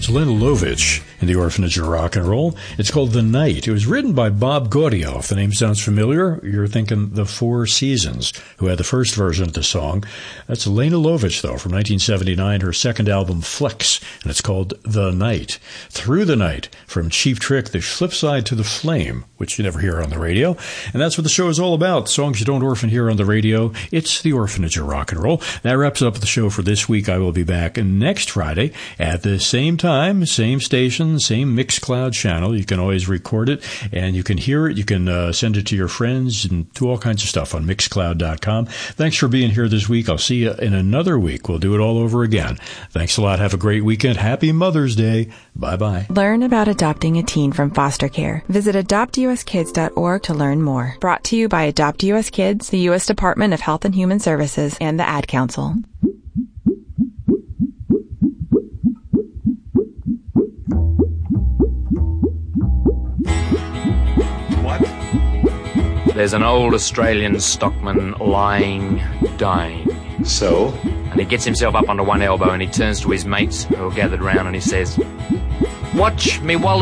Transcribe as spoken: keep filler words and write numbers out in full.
It's Lena Lovitch in the Orphanage of Rock and Roll. It's called The Night. It was written by Bob Gaudio. If the name sounds familiar, you're thinking The Four Seasons, who had the first version of the song. That's Lena Lovitch, though, from nineteen seventy-nine, her second album, Flex, and it's called The Night. Through the Night, from Cheap Trick, the flip side to The Flame, which you never hear on the radio. And that's what the show is all about, songs you don't often hear on the radio. It's the Orphanage of Rock and Roll. That wraps up the show for this week. I will be back next Friday at the same time, same station, same Mixcloud channel. You can always record it, and you can hear it. You can uh, send it to your friends and do all kinds of stuff on mixcloud dot com. Thanks for being here this week. I'll see you in another week. We'll do it all over again. Thanks a lot. Have a great weekend. Happy Mother's Day. Bye-bye. Learn about adopting a teen from foster care. Visit adopt u s kids dot org to learn more. Brought to you by Adopt U S Kids, the U S Department of Health and Human Services, and the Ad Council. There's an old Australian stockman lying, dying. So? And he gets himself up onto one elbow and he turns to his mates who are gathered round and he says, "Watch me wallet."